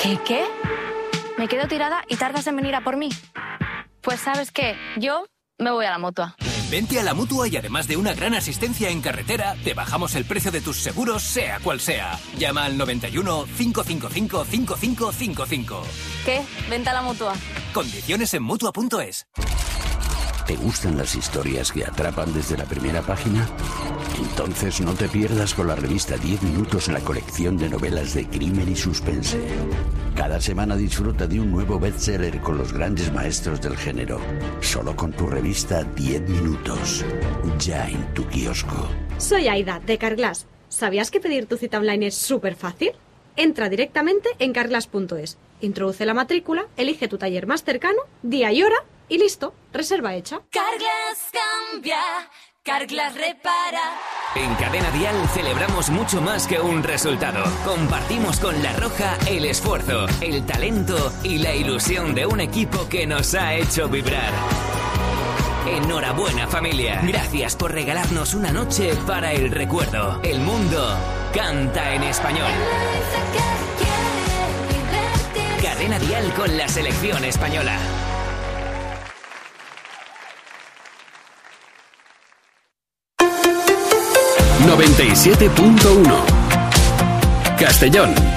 ¿Qué? ¿Me quedo tirada y tardas en venir a por mí? Pues ¿sabes qué? Yo me voy a la Mutua. Vente a la Mutua y además de una gran asistencia en carretera, te bajamos el precio de tus seguros, sea cual sea. Llama al 91 555 5555. ¿Qué? Vente a la Mutua. Condiciones en Mutua.es. ¿Te gustan las historias que atrapan desde la primera página? Entonces no te pierdas con la revista 10 Minutos, la colección de novelas de crimen y suspense. Cada semana disfruta de un nuevo bestseller con los grandes maestros del género. Solo con tu revista 10 Minutos. Ya en tu kiosco. Soy Aida, de Carglass. ¿Sabías que pedir tu cita online es súper fácil? Entra directamente en carglass.es. Introduce la matrícula, elige tu taller más cercano, día y hora y listo, reserva hecha. Carglass cambia, Carglass repara. En Cadena Dial celebramos mucho más que un resultado. Compartimos con La Roja el esfuerzo, el talento y la ilusión de un equipo que nos ha hecho vibrar. Enhorabuena, familia. Gracias por regalarnos una noche para el recuerdo. El mundo canta en español. Cadena Dial con la selección española. ...97.1 Castellón.